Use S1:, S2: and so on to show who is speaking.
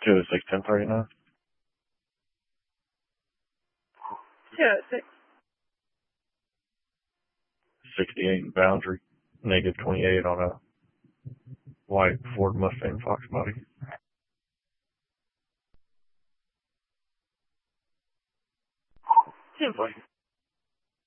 S1: 206 1039.
S2: Yeah,
S1: 68 boundary. Negative 28 on a white Ford Mustang Fox body.
S2: 10-4.